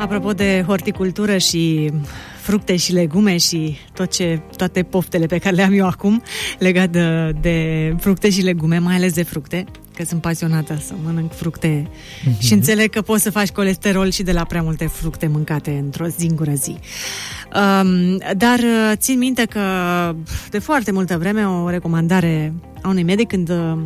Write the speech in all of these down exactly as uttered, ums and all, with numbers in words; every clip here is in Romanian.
Apropo de horticultură și fructe și legume și tot ce, toate poftele pe care le am eu acum legat de, de fructe și legume, mai ales de fructe, că sunt pasionată să mănânc fructe mm-hmm. și înțeleg că poți să faci colesterol și de la prea multe fructe mâncate într-o singură zi. Um, dar țin minte că de foarte multă vreme o recomandare a unui medic când uh,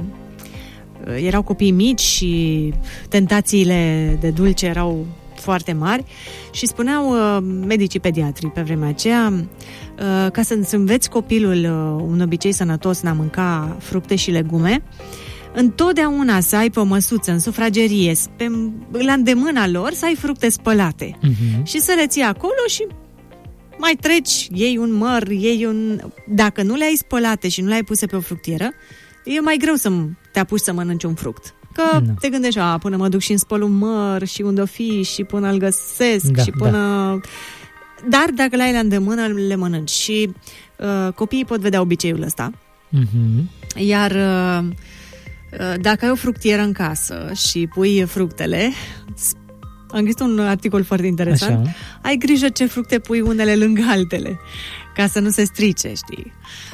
erau copii mici și tentațiile de dulce erau foarte mari și spuneau uh, medicii pediatri pe vremea aceea uh, ca să-ți înveți copilul uh, un obicei sănătos în a mânca fructe și legume, întotdeauna să ai pe o măsuță în sufragerie, pe, la îndemâna lor, să ai fructe spălate uh-huh. și să le ții acolo și mai treci, iei un măr, iei un... Dacă nu le-ai spălate și nu le-ai puse pe o fructieră, e mai greu să te apuci să mănânci un fruct. Că no. te gândești, a, până mă duc și îmi spăl un măr și unde o fi și până îl găsesc da, și până... Da. Dar dacă le ai la îndemână, le mănânci. Și uh, copiii pot vedea obiceiul ăsta. Uh-huh. Iar uh, dacă ai o fructieră în casă și pui fructele... Am găsit un articol foarte interesant. Așa. Ai grijă ce fructe pui unele lângă altele, ca să nu se strice, știi?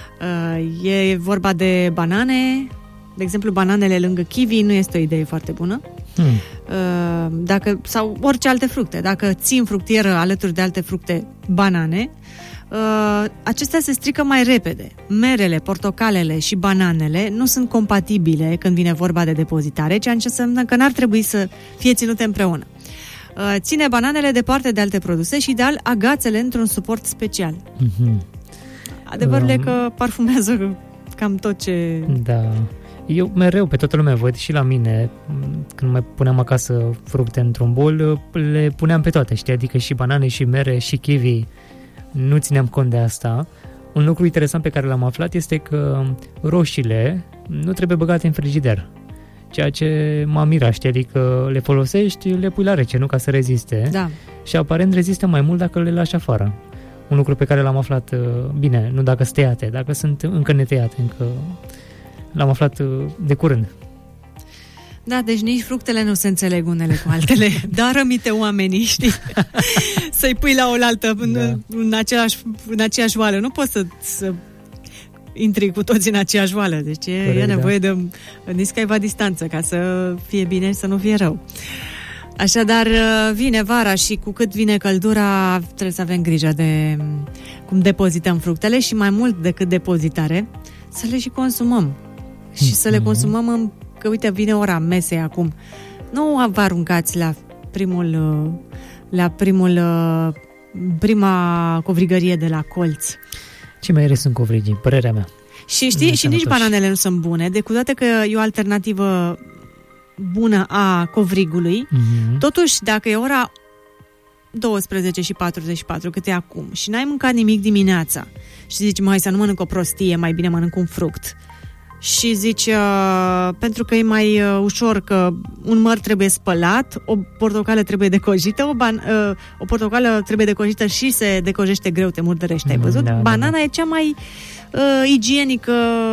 Uh, e vorba de banane. De exemplu, bananele lângă kiwi nu este o idee foarte bună. Hmm. Uh, dacă, sau orice alte fructe. Dacă ții în fructieră alături de alte fructe banane, uh, acestea se strică mai repede. Merele, portocalele și bananele nu sunt compatibile când vine vorba de depozitare, ceea ce înseamnă că n-ar trebui să fie ținute împreună. Uh, ține bananele departe de alte produse și ideal agață-le într-un suport special. Mm-hmm. Adevărul um... e că parfumează cam tot ce... Da. Eu mereu, pe toată lumea văd și la mine, când mai puneam acasă fructe într-un bol, le puneam pe toate, știi? Adică și banane, și mere, și kiwi. Nu țineam cont de asta. Un lucru interesant pe care l-am aflat este că roșiile nu trebuie băgate în frigider. Ceea ce mă mira, știi? Adică le folosești, le pui la rece, nu ca să reziste. Da. Și aparent rezistă mai mult dacă le lași afară. Un lucru pe care l-am aflat, bine, nu dacă sunt tăiate, dacă sunt încă netăiate, încă... L-am aflat de curând. Da, deci nici fructele nu se înțeleg unele cu altele. Dar rămite oamenii, știi? Să-i pui la oaltă în, da. în, aceeași, în aceeași oală. Nu poți să, să intri cu toți în aceeași oală. Deci e, Corect, e nevoie da. de niscaiva distanță ca să fie bine și să nu fie rău. Așadar, vine vara și cu cât vine căldura, trebuie să avem grijă de cum depozităm fructele și mai mult decât depozitare, să le și consumăm. Și să le consumăm în, că uite, vine ora mesei acum. Nu vă aruncați la primul la primul prima covrigărie de la colț. Ce mai sunt covrigii, părerea mea. Și știi, și nici bananele nu sunt bune, de cu toate că e o alternativă bună a covrigului. Mm-hmm. Totuși, dacă e ora douăsprezece și patruzeci și patru, cât e acum, și n-ai mâncat nimic dimineața și zici, mai să nu mănânc o prostie, mai bine mănânc un fruct. Și zici, uh, pentru că e mai uh, ușor, că un măr trebuie spălat, o portocală trebuie decojită, o, ban- uh, o portocală trebuie decojită și se decojește greu, te murdărește, ai văzut? Da, Banana da, da. e cea mai uh, igienică.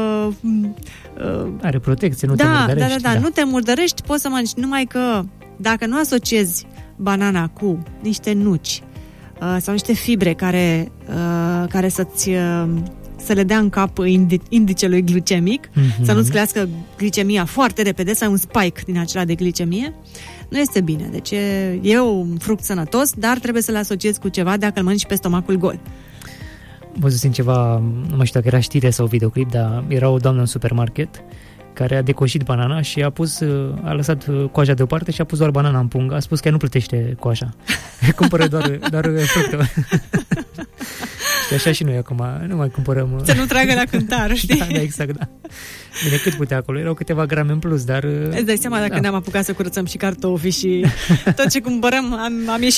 Uh, Are protecție, nu da, te murdărești. Da, da, da, da, nu te murdărești, poți să mănânci, numai că dacă nu asociezi banana cu niște nuci uh, sau niște fibre care, uh, care să-ți... Uh, să le dea în cap indi- indicelui glicemic, mm-hmm. să nu-ți crească glicemia foarte repede, să ai un spike din acela de glicemie, nu este bine. Deci e, e un fruct sănătos, dar trebuie să-l asociezi cu ceva dacă îl mănânci pe stomacul gol. Văzusem ceva, nu mai știu dacă era știre sau videoclip, dar era o doamnă în supermarket care a decoșit banana și a pus, a lăsat coaja deoparte și a pus doar banana în pungă. A spus că ea nu plătește coaja. Cumpără doar, doar fructul. Și așa și noi acum, nu mai cumpărăm... Să nu tragă la cântar, știi? Da, da, exact, da. Bine, cât putea acolo? Erau câteva grame în plus, dar... Îți dai seama dacă da. ne-am apucat să curățăm și cartofi și tot ce cumpărăm, am, am ieșit